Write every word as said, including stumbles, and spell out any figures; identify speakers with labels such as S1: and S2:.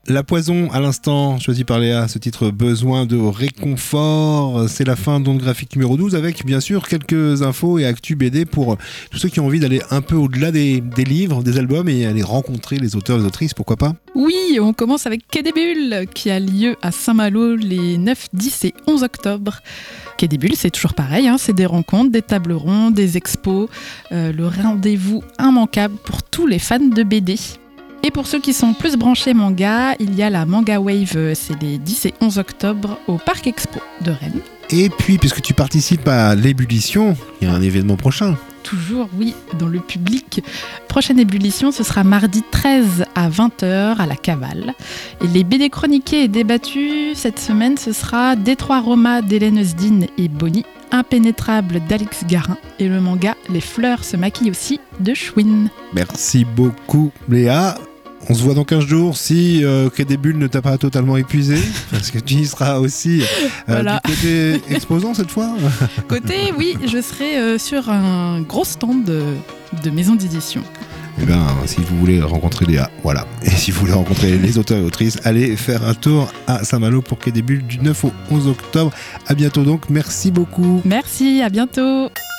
S1: La Poison, à l'instant, choisi par Léa, ce titre Besoin de réconfort. C'est la fin d'Onde Graphique numéro douze, avec bien sûr quelques infos et actus B D pour tous ceux qui ont envie d'aller un peu au-delà des, des livres, des albums et aller rencontrer les auteurs et les autrices, pourquoi pas.
S2: Oui, on commence avec Quai des Bulles, qui a lieu à Saint-Malo les neuf, dix et onze octobre. Quai des Bulles, c'est toujours pareil, hein, c'est des rencontres, des tables rondes, des expos, euh, le rendez-vous immanquable pour tous les fans de B D. Et pour ceux qui sont plus branchés manga, il y a la Manga Wave, c'est les dix et onze octobre au Parc Expo de Rennes.
S1: Et puis, puisque tu participes à l'ébullition, il y a un événement prochain.
S2: Toujours, oui, dans le public. Prochaine ébullition, ce sera mardi treize à vingt heures à la Cavale. Et les B D chroniqués et débattus cette semaine, ce sera Détroit Roma d'Hélène Eusdine et Bonnie, Impénétrable d'Alex Garin et le manga Les fleurs se maquillent aussi de Chouine.
S1: Merci beaucoup Léa. On se voit dans quinze jours si euh, Quai des Bulles ne t'a pas totalement épuisé, parce que tu y seras aussi euh,
S2: voilà.
S1: Du côté exposant cette fois.
S2: Côté, oui, je serai euh, sur un gros stand de, de maison d'édition.
S1: Eh bien, si vous voulez rencontrer Léa, voilà. Et si vous voulez rencontrer les auteurs et autrices, allez faire un tour à Saint-Malo pour Quai des Bulles du neuf au onze octobre. À bientôt donc, merci beaucoup.
S2: Merci, à bientôt.